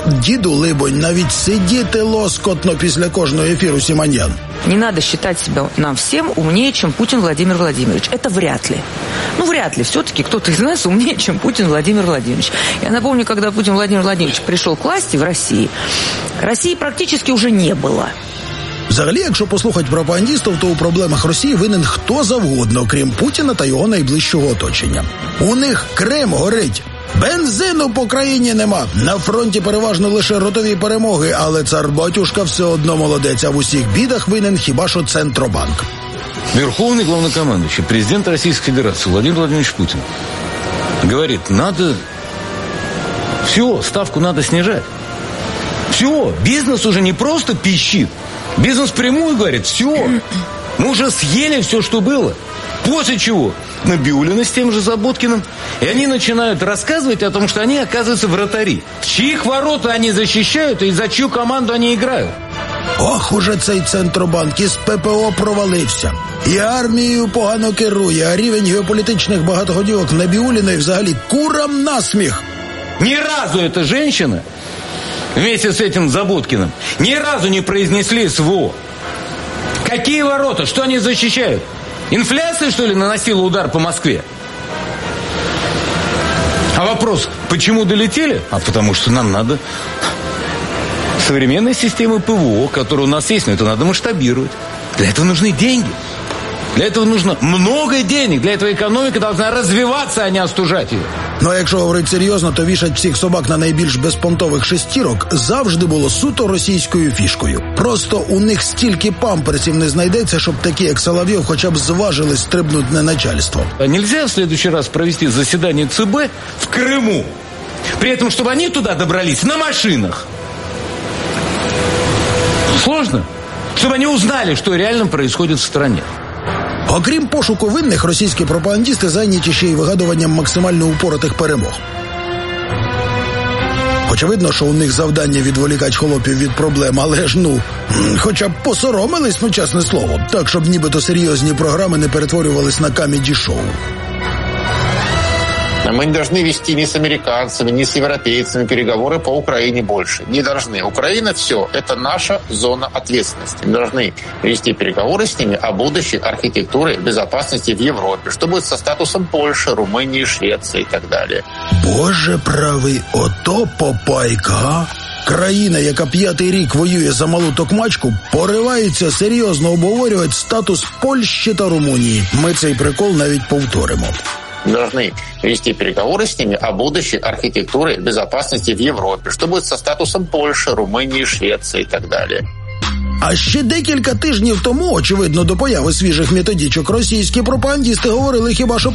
Діду, либонь, навіть сидіти лоскотно після кожного ефіру Симоньян. Не надо считать себя нам всем умнее, чем Путин Владимир Владимирович. Это вряд ли. Вряд ли. Все-таки кто-то из нас умнее, чем Путин Владимир Владимирович. Я напомню, когда Путин Владимир Владимирович пришел к власти в России практически уже не было. Взагалі, якщо послухати пропагандистів, то у проблемах Росії винен хто завгодно, крім Путіна та його найближчого оточення. У них Крим горить. Бензину по країні нема. На фронті переважно лише ротові перемоги, але цар-батюшка все одно молодець, а в усіх бідах винен хіба що Центробанк. Верховный главнокомандующий, президент Российской Федерации Владимир Владимирович Путин говорит, все, ставку надо снижать. Все, бизнес уже не просто пищит. Бизнес прямую говорит, все, мы уже съели все, что было. После чего Набиуллина с тем же Заботкиным, и они начинают рассказывать о том, что они, оказываются, вратари. Чьих ворота они защищают и за чью команду они играют. Ох, уже цей Центробанк із ППО провалився. І армією погано керує, а рівень геополітичних багатогодівок Набіулліної взагалі курам насміх. Ни разу эта женщина вместе с этим Заботкиным ни разу не произнесли СВО. Какие ворота? Что они защищают? Инфляция, что ли, наносила удар по Москве? А вопрос, почему долетели? А потому что нам надо современной системы ПВО, которая у нас есть, но это надо масштабировать. Для этого нужны деньги. Для этого нужно много денег. Для этого экономика должна развиваться, а не остужать ее. Ну, а якщо говорити серйозно, то вішать всіх собак на найбільш безпонтових шестірок завжди було суто російською фішкою. Просто у них стільки памперсів не знайдеться, щоб такі, як Соловйов, хоча б зважились стрибнути на начальство. А нельзя в следующий раз провести заседание ЦБ в Крыму? При этом, чтобы они туда добрались на машинах. Сложно? Чтобы они узнали, что реально происходит в стране. Окрім пошуку винних, російські пропагандисти зайняті ще й вигадуванням максимально упоротих перемог. Очевидно, що у них завдання відволікати холопів від проблем, але ж, хоча б посоромились, чесне слово, так, щоб нібито серйозні програми не перетворювались на камеді-шоу. Мы не должны вести ни с американцами, ни с европейцами переговоры по Украине больше. Не должны. Украина – все. Это наша зона ответственности. Мы должны вести переговоры с ними о будущей архитектуре безопасности в Европе. Что будет со статусом Польши, Румынии, Швеции и так далее. Боже правий, ото попайка. Країна, яка 5-й рік воює за малу токмачку, поривається серйозно обговорювати статус Польщі та Румунії. Ми цей прикол навіть повторимо. Мы должны вести переговоры с ними о будущей архитектуре безопасности в Европе. Что будет со статусом Польши, Румынии, Швеции и так далее. А ще декілька тижнів тому, очевидно, до появи свіжих методичок, російські пропагандисти говорили хіба що